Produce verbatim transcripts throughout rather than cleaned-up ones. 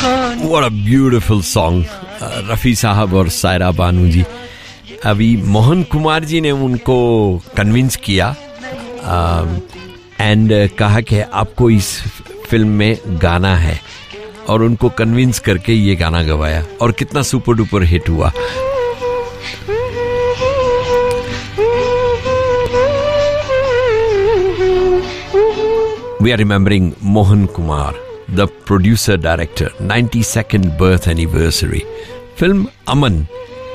कहानी. What a beautiful song. Rafi साहब और सायरा बानू जी. अभी मोहन कुमार जी ने उनको कन्विंस किया एंड uh, कहा कि आपको इस फिल्म में गाना है, और उनको कन्विंस करके ये गाना गवाया और कितना सुपर डुपर हिट हुआ. We are remembering Mohan Kumar, the producer director, ninety-second birth anniversary. Film Aman.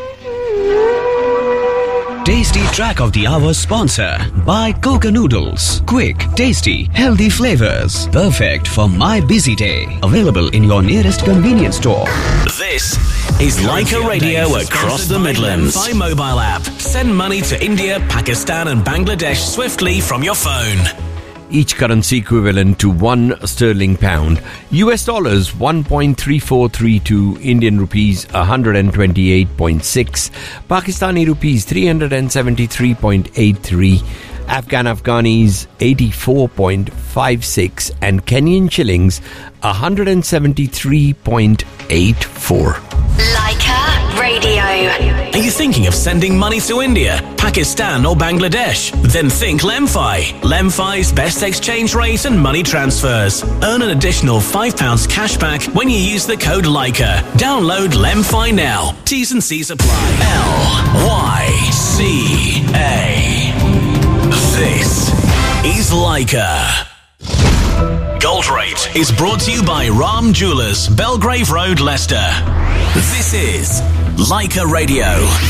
Tasty track of the hour sponsor by Coca Noodles. Quick, tasty, healthy flavors. Perfect for my busy day. Available in your nearest convenience store. This is Leica Radio across the Midlands. By mobile app. Send money to India, Pakistan and Bangladesh swiftly from your phone. Each currency equivalent to one sterling pound. U S dollars one point three four three two, Indian rupees one hundred twenty-eight point six, Pakistani rupees three hundred seventy-three point eight three, Afghan Afghanis eighty-four point five six, and Kenyan shillings one hundred seventy-three point eight four. Leica Radio. Are you thinking of sending money to India, Pakistan or Bangladesh? Then think Lemfi. Lemfi's best exchange rate and money transfers. Earn an additional five pounds cash back when you use the code Leica. Download Lemfi now. T's and C's apply. L Y C A. This is Leica. Gold Rate is brought to you by Ram Jewellers, Belgrave Road, Leicester. This is Leica Radio.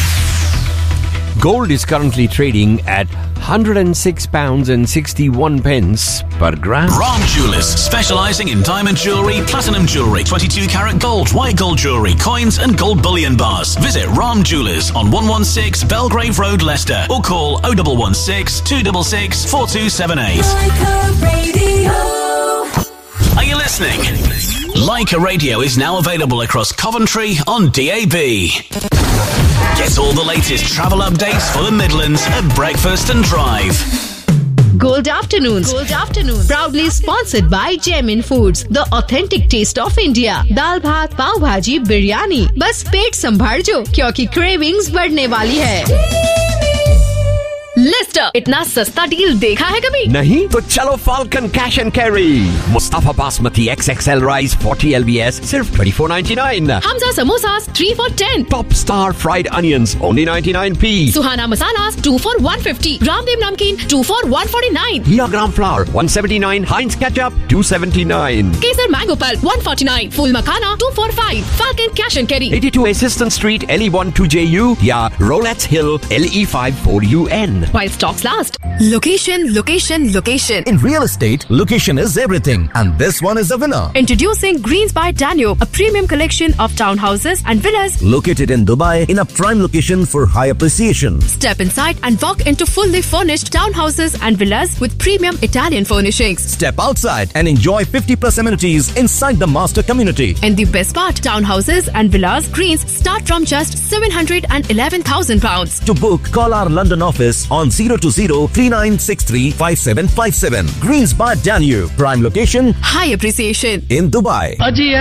Gold is currently trading at one hundred six pounds and sixty-one pence per gram. Ram Jewellers, specialising in diamond jewellery, platinum jewellery, twenty-two carat gold, white gold jewellery, coins and gold bullion bars. Visit Ram Jewellers on one one six Belgrave Road, Leicester, or call oh one one six, two six six, four two seven eight. Leica Radio. Are you listening? Leica Radio is now available across Coventry on D A B. Get all the latest travel updates for the Midlands at breakfast and drive. Gold Afternoons. Gold Afternoons. Proudly sponsored by Gemin Foods, the authentic taste of India. दाल भात, पाव भाजी, बिरयानी. बस पेट संभाल जो, क्योंकि cravings बढ़ने वाली है. Leicester, इतना सस्ता डील देखा है कभी? नहीं? तो चलो Falcon Cash and Carry. Mustafa Basmati X X L Rice forty L B S सिर्फ twenty-four ninety-nine. Hamza Samosas three for ten. Top Star Fried Onions only ninety-nine p. Suhana Masalas two for one fifty. Ramdev Namkeen two for one forty-nine. Gia Gram Flour one seventy-nine. Heinz Ketchup two seventy-nine. Kesar Mango Pulp one forty-nine. Full Makhana two for five. Falcon Cash and Carry. eighty-two Assistant Street L E one two J U. या Rolettes Hill L E five four U N. While stocks last. Location, location, location. In real estate, location is everything. And this one is the winner. Introducing Greens by Danube, a premium collection of townhouses and villas located in Dubai in a prime location for high appreciation. Step inside and walk into fully furnished townhouses and villas with premium Italian furnishings. Step outside and enjoy fifty plus amenities inside the master community. And the best part, townhouses and villas Greens start from just seven hundred eleven thousand pounds. To book, call our London office on zero two zero, three nine six three, five seven five seven. Greens by Danube. Prime location. High appreciation. In Dubai.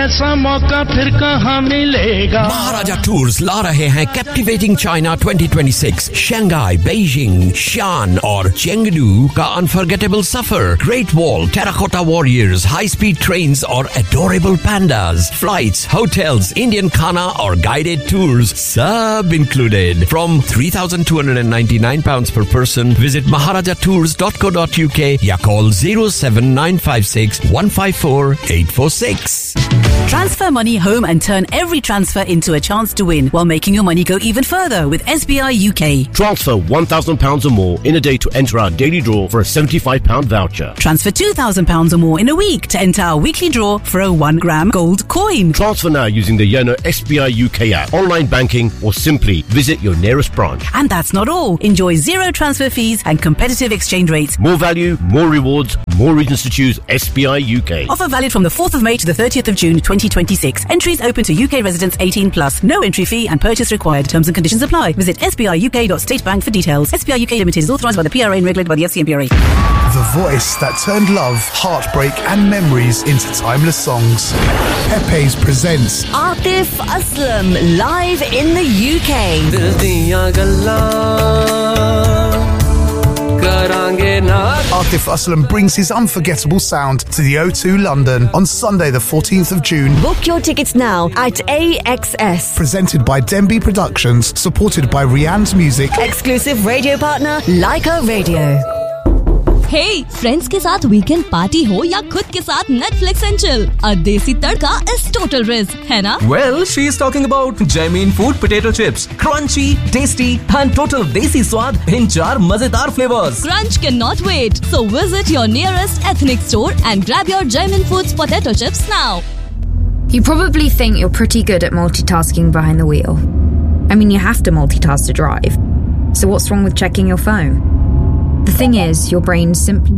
Maharaja Tours ला रहे हैं Captivating China twenty twenty-six. Shanghai, Beijing, Xi'an और Chengdu का unforgettable safar. Great Wall, Terracotta Warriors, high-speed trains और adorable pandas. Flights, hotels, Indian khana और guided tours. Sab included. From three thousand two hundred ninety-nine pounds per person. Visit maharaja tours dot co dot uk या call zero seven nine five six, one five four, eight four six. Transfer money home and turn every transfer into a chance to win while making your money go even further with S B I U K. Transfer one thousand pounds or more in a day to enter our daily draw for a seventy-five pound voucher. Transfer two thousand pounds or more in a week to enter our weekly draw for a one gram gold coin. Transfer now using the Yono S B I U K app, online banking or simply visit your nearest branch. And that's not all. Enjoy zero transfer fees and competitive exchange rates. More value, more rewards, more reasons to choose S B I U K. Offer valid from the fourth of May to the thirtieth of June. June twenty twenty-six. Entries open to U K residents eighteen plus. No entry fee and purchase required. Terms and conditions apply. Visit s b i u k dot state bank for details. S B I U K Limited is authorised by the P R A and regulated by the F C M P R A. The voice that turned love, heartbreak and memories into timeless songs. Pepe's presents Atif Aslam live in the U K. Atif Aslam brings his unforgettable sound to the O two London on Sunday the fourteenth of June. Book your tickets now at A X S. Presented by Denby Productions, supported by Rianne's Music. Exclusive radio partner Leica Radio. Hey, friends के साथ weekend party हो या खुद के साथ Netflix and chill, a देसी तड़का is total risk, है ना? Well, she is talking about Jamin Food potato chips, crunchy, tasty, and total desi स्वाद in चार मजेदार flavors. Crunch cannot wait, so visit your nearest ethnic store and grab your Jamin Foods potato chips now. You probably think you're pretty good at multitasking behind the wheel. I mean, you have to multitask to drive. So what's wrong with checking your phone? The thing is, your brain simply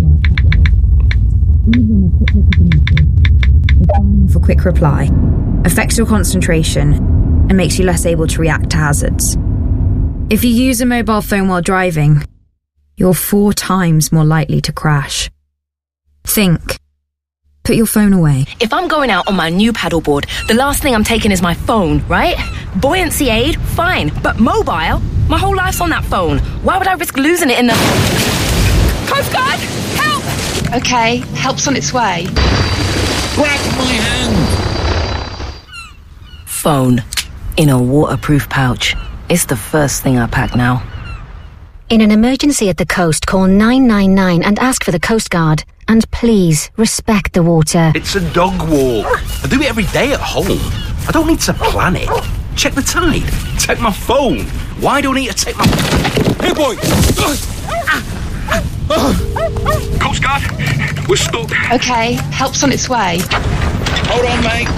for quick reply, affects your concentration, and makes you less able to react to hazards. If you use a mobile phone while driving, you're four times more likely to crash. Think. Put your phone away. If I'm going out on my new paddleboard, the last thing I'm taking is my phone, right? Buoyancy aid, fine. But mobile? My whole life's on that phone. Why would I risk losing it in the... Coast Guard! Help! Okay, help's on its way. Grab my hand! Phone. In a waterproof pouch. It's the first thing I pack now. In an emergency at the coast, call nine nine nine and ask for the Coast Guard. And please, respect the water. It's a dog walk. I do it every day at home. I don't need to plan it. Check the tide. Take my phone. Why do I need to take my... Hey, boy! Coast Guard, we're stuck. Okay, help's on its way. Hold on, mate.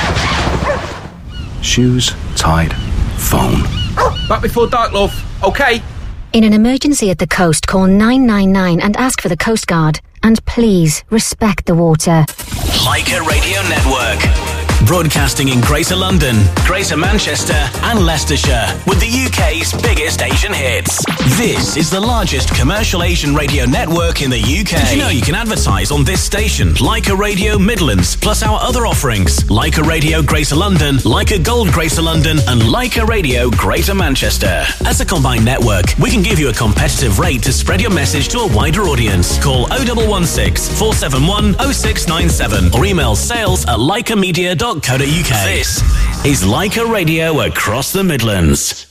Shoes, tide, phone. Back before dark, love. Okay? In an emergency at the coast, call nine nine nine and ask for the Coast Guard. And please, respect the water. Leica Radio Network. Broadcasting in Greater London, Greater Manchester and Leicestershire with the U K's biggest Asian hits. This is the largest commercial Asian radio network in the U K. Did you know you can advertise on this station, Leica Radio Midlands, plus our other offerings, Leica Radio Greater London, Leica Gold Greater London and Leica Radio Greater Manchester. As a combined network, we can give you a competitive rate to spread your message to a wider audience. Call oh one one six, four seven one, oh six nine seven or email sales at leica media dot co dot uk. This is Leica Radio across the Midlands.